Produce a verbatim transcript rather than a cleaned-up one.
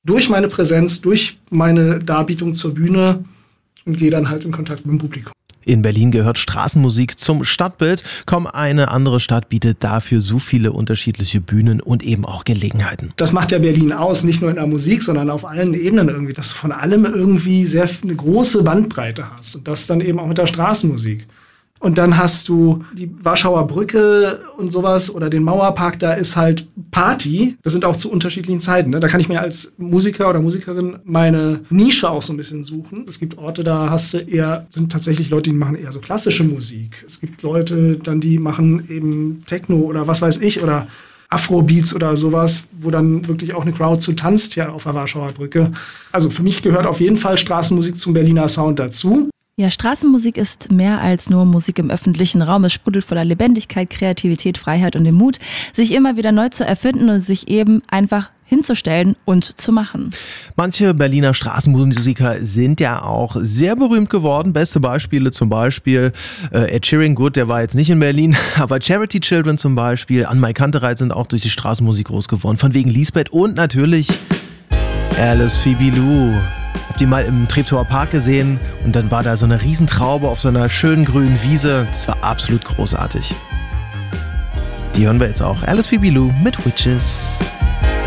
durch meine Präsenz, durch meine Darbietung zur Bühne und gehe dann halt in Kontakt mit dem Publikum. In Berlin gehört Straßenmusik zum Stadtbild. Kaum eine andere Stadt bietet dafür so viele unterschiedliche Bühnen und eben auch Gelegenheiten. Das macht ja Berlin aus, nicht nur in der Musik, sondern auf allen Ebenen irgendwie, dass du von allem irgendwie sehr eine große Bandbreite hast und das dann eben auch mit der Straßenmusik. Und dann hast du die Warschauer Brücke und sowas oder den Mauerpark, da ist halt Party. Das sind auch zu unterschiedlichen Zeiten. Ne? Da kann ich mir als Musiker oder Musikerin meine Nische auch so ein bisschen suchen. Es gibt Orte, da hast du eher, sind tatsächlich Leute, die machen eher so klassische Musik. Es gibt Leute, dann die machen eben Techno oder was weiß ich oder Afrobeats oder sowas, wo dann wirklich auch eine Crowd zu tanzt hier auf der Warschauer Brücke. Also für mich gehört auf jeden Fall Straßenmusik zum Berliner Sound dazu. Ja, Straßenmusik ist mehr als nur Musik im öffentlichen Raum. Es sprudelt voller Lebendigkeit, Kreativität, Freiheit und dem Mut, sich immer wieder neu zu erfinden und sich eben einfach hinzustellen und zu machen. Manche Berliner Straßenmusiker sind ja auch sehr berühmt geworden. Beste Beispiele zum Beispiel äh, Ed Sheeran, gut, der war jetzt nicht in Berlin, aber Charity Children zum Beispiel, Anne-Mai Kantereit sind auch durch die Straßenmusik groß geworden. Von wegen Lisbeth und natürlich Alice Phoebe Lou. Habt ihr mal im Treptower Park gesehen und dann war da so eine Riesentraube auf so einer schönen grünen Wiese. Das war absolut großartig. Die hören wir jetzt auch. Alice Phoebe Lou mit Witches.